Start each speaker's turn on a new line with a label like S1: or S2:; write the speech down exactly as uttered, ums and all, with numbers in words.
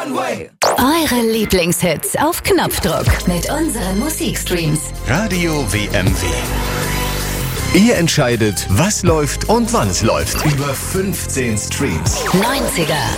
S1: One-Way.
S2: Eure Lieblingshits auf Knopfdruck mit unseren Musikstreams.
S3: Radio W M W. Ihr entscheidet, was läuft und wann es läuft. Über fünfzehn Streams.
S2: neunziger,